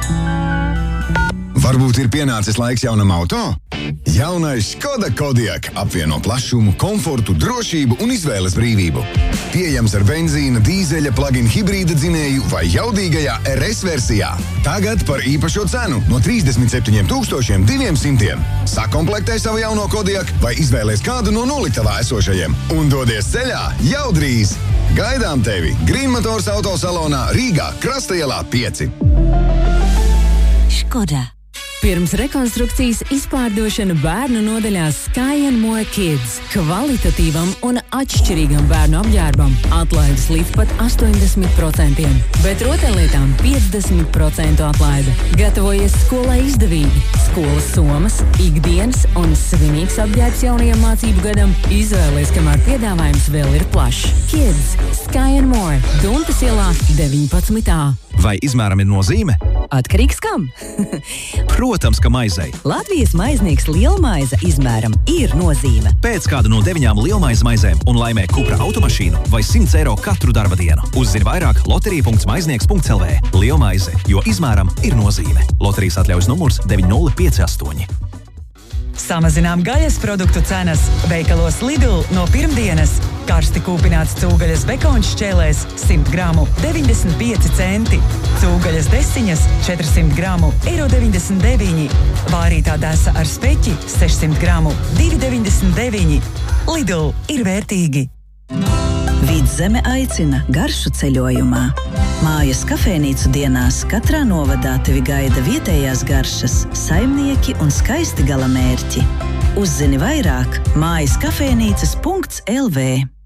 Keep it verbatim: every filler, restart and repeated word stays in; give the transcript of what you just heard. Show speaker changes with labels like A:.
A: Varbūt ir pienācis laiks jaunam auto? Jaunais Škoda Kodiaq apvieno plašumu, komfortu, drošību un izvēles brīvību. Pieejams ar benzīna, dīzeļa, plug-in hibrīda dzinēju vai jaudīgajā R S versijā. Tagad par īpašo cenu no trīsdesmit septiņiem tūkstošiem diviem simtiem. Sakomplektē savu jauno Kodiaq vai izvēlies kādu no noliktavā esošajiem un dodies ceļā jau drīz. Gaidām tevi Green Motors autosalonā Rīgā, Krasta ielā pieci.
B: Škoda. Pirms rekonstrukcijas izpārdošana bērnu nodaļās Sky and More Kids. Kvalitatīvam un atšķirīgam bērnu apģērbam atlaides līdz pat astoņdesmit procentiem, bet rotaļlietām piecdesmit procentu atlaide. Gatavojies skolai izdevīgi. Skolas somas, ikdienas un svinīgs apģērbs jaunajam mācību gadam. Izvēlies, kamēr piedāvājums vēl ir plašs. Kids, Sky and More, Duntas ielā deviņpadsmit A.
C: Vai izmēram ir nozīme?
B: Atkarīgs kam?
C: Protams, ka maizei.
B: Latvijas maiznieks lielmaize izmēram ir nozīme.
C: Pēc kādu no deviņām lielmaize maizēm un laimē Cupra automašīnu vai simts eiro katru darba dienu. Uzzini vairāk loterija punkts maiznieks punkts L V. Lielmaize, jo izmēram ir nozīme. Loterijas atļaujas numurs deviņi nulle pieci astoņi.
D: Samazinām gaļas produktu cenas. Veikalos Lidl no pirmdienas. Karsti kūpināts cūgaļas bekons šķēlēs simt gramu deviņdesmit pieci centi. Cūgaļas desiņas četrsimt gramu eiro deviņdesmit deviņi. Vārītā desa ar speķi sešsimt gramu divi deviņdesmit deviņi. Lidl ir vērtīgi.
E: Vidzeme aicina garšu ceļojumā. Mājas kafejnīcu dienās katrā novadā tevi gaida vietējās garšas, saimnieki un skaisti galamērķi. Uzzini vairāk mājas kafejnīcas punkts L V.